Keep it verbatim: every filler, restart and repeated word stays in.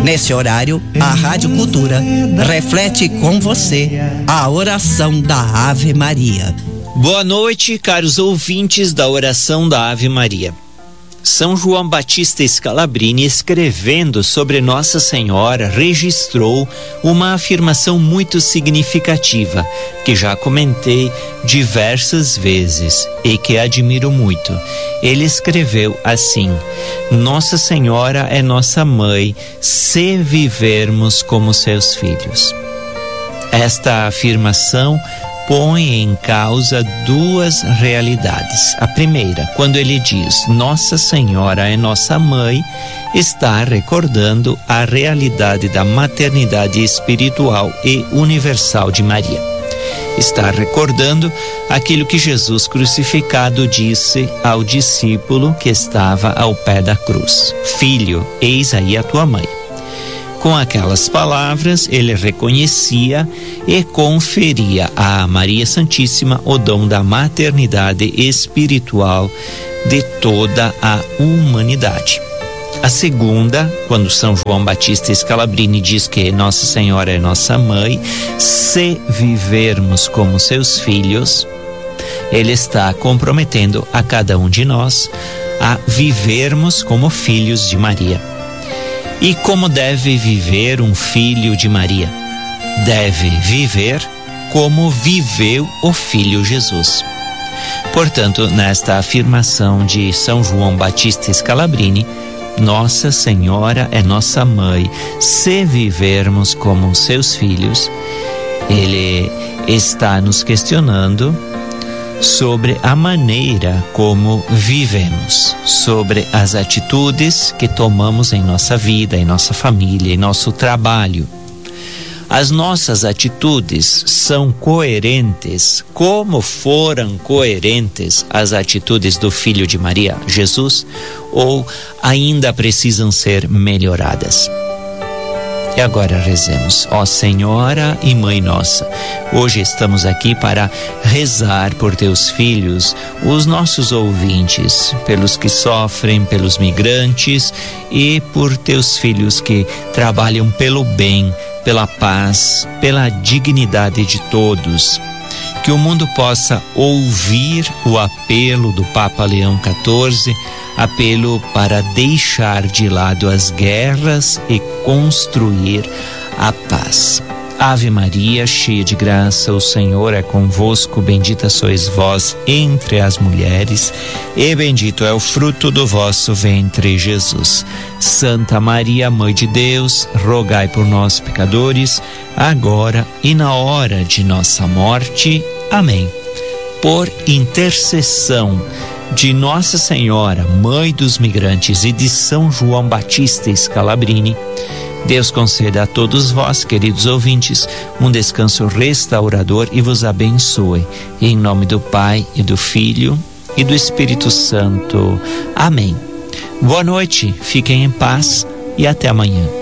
Nesse horário, a Rádio Cultura reflete com você a oração da Ave Maria. Boa noite, caros ouvintes da oração da Ave Maria. São João Batista Scalabrini, escrevendo sobre Nossa Senhora, registrou uma afirmação muito significativa, que já comentei diversas vezes e que admiro muito. Ele escreveu assim: Nossa Senhora é nossa mãe, se vivermos como seus filhos. Esta afirmação põe em causa duas realidades. A primeira, quando ele diz Nossa Senhora é nossa mãe, está recordando a realidade da maternidade espiritual e universal de Maria. Está recordando aquilo que Jesus crucificado disse ao discípulo que estava ao pé da cruz: Filho, eis aí a tua mãe. Com aquelas palavras, ele reconhecia e conferia a Maria Santíssima o dom da maternidade espiritual de toda a humanidade. A segunda, quando São João Batista Scalabrini diz que Nossa Senhora é nossa mãe, se vivermos como seus filhos, ele está comprometendo a cada um de nós a vivermos como filhos de Maria. E como deve viver um filho de Maria? Deve viver como viveu o Filho Jesus. Portanto, nesta afirmação de São João Batista Scalabrini, Nossa Senhora é nossa mãe, se vivermos como seus filhos, ele está nos questionando sobre a maneira como vivemos, sobre as atitudes que tomamos em nossa vida, em nossa família, em nosso trabalho. As nossas atitudes são coerentes, como foram coerentes as atitudes do Filho de Maria, Jesus, ou ainda precisam ser melhoradas? E agora rezemos. Ó Senhora e Mãe Nossa, hoje estamos aqui para rezar por teus filhos, os nossos ouvintes, pelos que sofrem, pelos migrantes e por teus filhos que trabalham pelo bem, pela paz, pela dignidade de todos. Que o mundo possa ouvir o apelo do Papa Leão quatorze, apelo para deixar de lado as guerras e construir a paz. Ave Maria, cheia de graça, o Senhor é convosco, bendita sois vós entre as mulheres, e bendito é o fruto do vosso ventre, Jesus. Santa Maria, Mãe de Deus, rogai por nós, pecadores, agora e na hora de nossa morte. Amém. Por intercessão de Nossa Senhora, Mãe dos Migrantes, e de São João Batista Scalabrini, Deus conceda a todos vós, queridos ouvintes, um descanso restaurador e vos abençoe. Em nome do Pai e do Filho e do Espírito Santo. Amém. Boa noite, fiquem em paz e até amanhã.